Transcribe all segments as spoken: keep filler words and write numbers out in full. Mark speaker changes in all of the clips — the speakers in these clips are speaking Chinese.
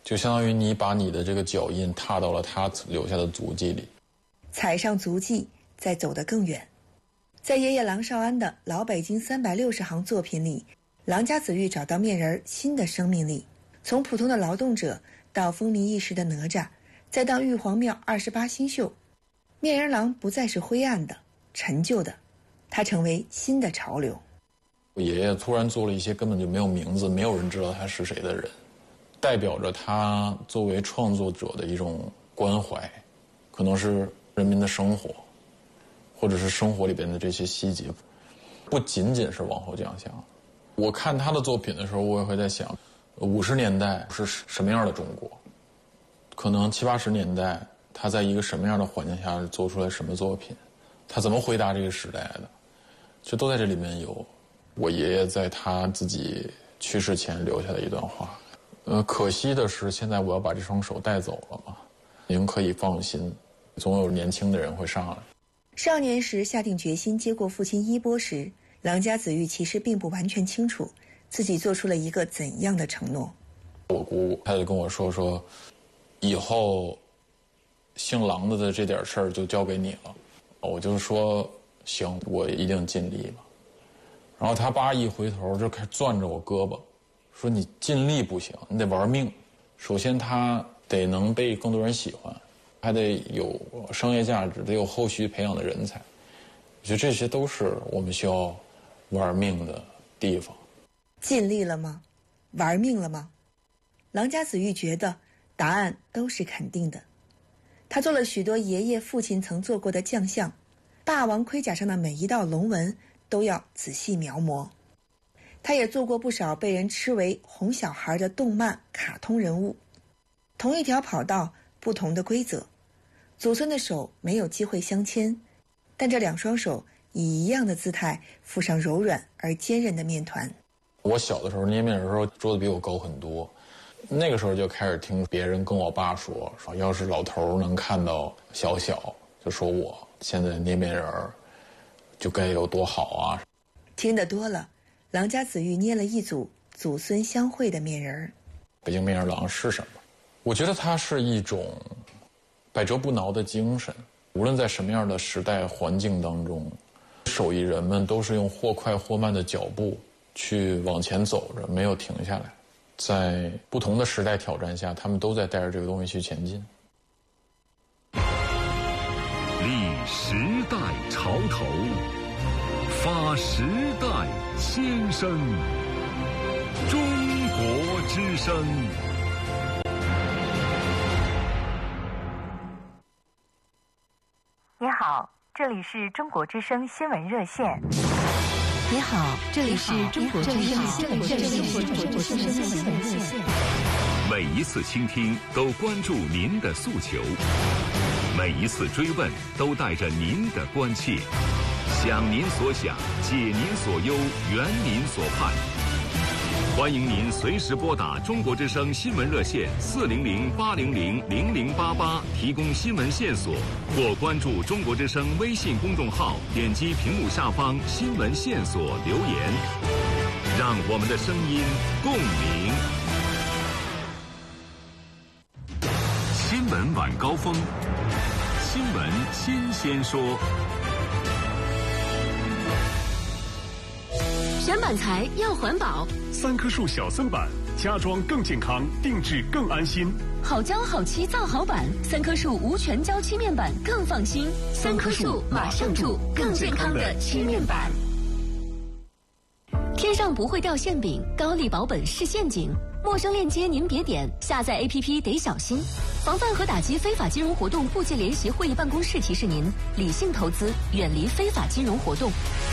Speaker 1: 就相当于你把你的这个脚印踏到了他留下的足迹里，
Speaker 2: 踩上足迹，再走得更远。在爷爷郎绍安的老北京三百六十行作品里，郎家子玉找到面人新的生命力，从普通的劳动者到风靡一时的哪吒，再到玉皇庙二十八星宿，面人郎不再是灰暗的、陈旧的，它成为新的潮流。
Speaker 1: 我爷爷突然做了一些根本就没有名字、没有人知道他是谁的人，代表着他作为创作者的一种关怀，可能是人民的生活，或者是生活里边的这些细节，不仅仅是往后奖项。我看他的作品的时候，我也会在想，五十年代是什么样的中国？可能七八十年代他在一个什么样的环境下做出来什么作品？他怎么回答这个时代的？这都在这里面有。我爷爷在他自己去世前留下的一段话。呃，可惜的是，现在我要把这双手带走了嘛。您可以放心，总有年轻的人会上来。
Speaker 2: 少年时下定决心接过父亲衣钵时，郎家子玉其实并不完全清楚自己做出了一个怎样的承诺。
Speaker 1: 我姑她就跟我说说，以后姓郎的的这点事儿就交给你了。我就说行，我一定尽力了。然后他爸一回头就开始攥着我胳膊，说你尽力不行，你得玩命。首先他得能被更多人喜欢，还得有商业价值，得有后续培养的人才。我觉得这些都是我们需要玩命的地方。
Speaker 2: 尽力了吗？玩命了吗？郎家子玉觉得答案都是肯定的。他做了许多爷爷父亲曾做过的将相，霸王盔甲上的每一道龙纹都要仔细描摹。他也做过不少被人吃为哄小孩的动漫卡通人物。同一条跑道，不同的规则，祖孙的手没有机会相牵，但这两双手以一样的姿态附上柔软而坚韧的面团。
Speaker 1: 我小的时候捏面的时候桌子比我高很多，那个时候就开始听别人跟我爸说，说要是老头能看到小小，就说我现在捏面人就该有多好啊。
Speaker 2: 听得多了，郎家子玉捏了一组祖孙相会的面人。
Speaker 1: 北京面人郎是什么？我觉得它是一种百折不挠的精神，无论在什么样的时代环境当中，手艺人们都是用或快或慢的脚步去往前走着，没有停下来。在不同的时代挑战下，他们都在带着这个东西去前进。
Speaker 3: 立时代潮头，发时代先声，中国之声。
Speaker 4: 你好，这里是中国之声新闻热线。
Speaker 5: 你好，这里是中国之声新闻热线。
Speaker 3: 每一次倾听都关注您的诉求，每一次追问都带着您的关切，想您所想，解您所忧，圆您所盼。欢迎您随时拨打中国之声新闻热线四零零八零零零零八八提供新闻线索，或关注中国之声微信公众号，点击屏幕下方新闻线索留言，让我们的声音共鸣。新闻晚高峰，新闻新鲜说。
Speaker 6: 选板材要环保，
Speaker 7: 三棵树小森板，家装更健康，定制更安心。
Speaker 6: 好胶好漆造好板，三棵树无全胶漆面板更放心。三棵树马上住更健康的漆面板。天上不会掉馅饼，高丽保本是陷阱。陌生链接您别点，下载 A P P 得小心。防范和打击非法金融活动部界联席会议办公室提示您：理性投资，远离非法金融活动。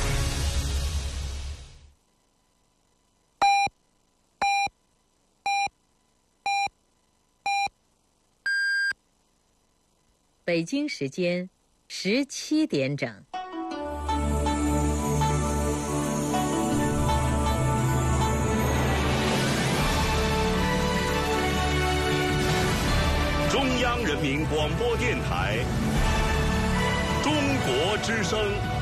Speaker 8: 北京时间十七点整。
Speaker 3: 中央人民广播电台，中国之声。